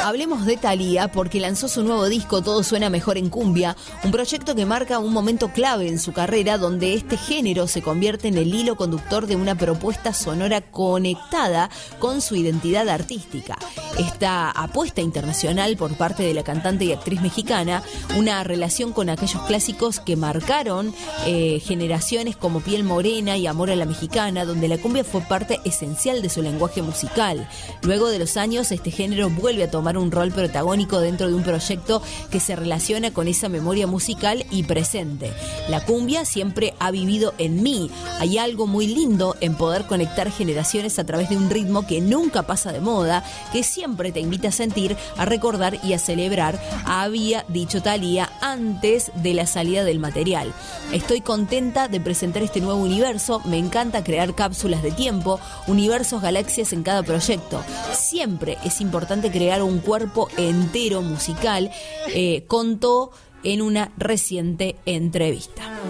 hablemos de Thalía porque lanzó su nuevo disco Todo Suena Mejor en Cumbia, un proyecto que marca un momento clave en su carrera donde este género se convierte en el hilo conductor de una propuesta sonora conectada con su identidad artística. Esta apuesta internacional por parte de la cantante y actriz mexicana, una relación con aquellos clásicos que marcaron generaciones como Piel Morena y Amor a la Mexicana, donde la cumbia fue parte esencial de su lenguaje musical. Luego de los años, este género vuelve a tomar un rol protagónico dentro de un proyecto que se relaciona con esa memoria musical y presente. La cumbia siempre ha vivido en mí. Hay algo muy lindo en poder conectar generaciones a través de un ritmo que nunca pasa de moda, que siempre te invita a sentir, a recordar y a celebrar, había dicho Thalía antes de la salida del material. Estoy contenta de presentar este nuevo universo, me encanta crear cápsulas de tiempo, universos, galaxias en cada proyecto. Siempre es importante crear un cuerpo entero musical, contó en una reciente entrevista.